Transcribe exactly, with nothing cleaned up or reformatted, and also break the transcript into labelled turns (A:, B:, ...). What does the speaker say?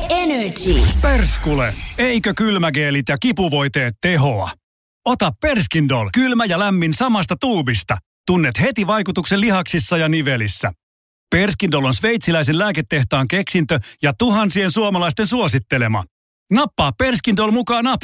A: Energy.
B: Perskule, eikö kylmägeelit ja kipuvoiteet tehoa? Ota Perskindol, kylmä ja lämmin samasta tuubista. Tunnet heti vaikutuksen lihaksissa ja nivelissä. Perskindol on sveitsiläisen lääketehtaan keksintö ja tuhansien suomalaisten suosittelema. Nappaa Perskindol mukaan apteekkiin.